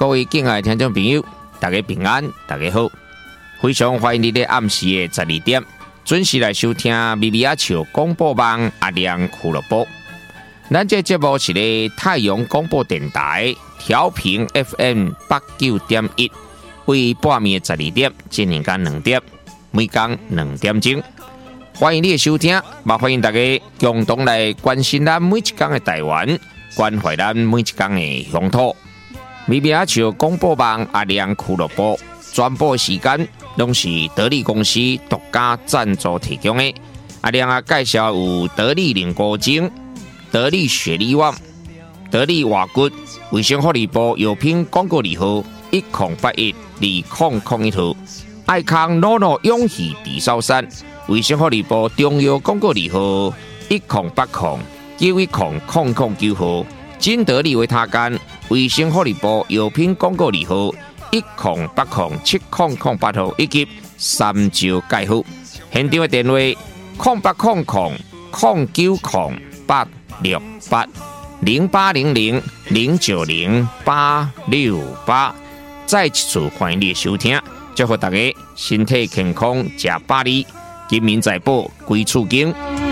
各位敬爱的听众朋友，大家平安，大家好，非常欢迎你在暗时的12点准时来收听咪咪阿笑广播网阿亮俱乐部。咱这节目是咧太阳广播电台调频 FM 89.1，为半暝的12点进行到2点，每天2点钟。欢迎你的收听，也欢迎大家共同来关心咱每一天的台湾，关怀咱每一天的乡土。咪咪阿笑广播网阿亮俱乐部全部时间拢是得力公司独家赞助提供的。阿亮啊，介绍有得力凝固精、得力雪力旺、得力瓦骨、卫生福利部药品广告字号10812001号，爱康诺诺永续地烧山，卫生福利部中药广告字号1080910009号，金得力维他干，卫生福利部药品广告字号10807008号，以及三招介护。现场的电话0800090868680800090868。再一次欢迎你的收听，祝福大家身体健康，吃百里，金民财宝，归厝经。